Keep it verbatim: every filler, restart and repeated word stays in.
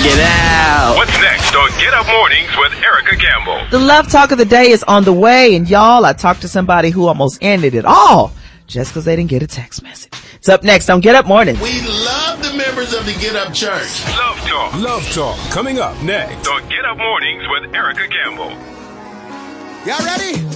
Get out. What's next on Get Up Mornings with Erica Campbell? The Love Talk of the Day is on the way, and y'all, I talked to somebody who almost ended it all just because they didn't get a text message. It's up next on Get Up Mornings. We love the members of the Get Up Church. Love Talk. Love Talk coming up next On Get Up Mornings with Erica Campbell. Y'all ready?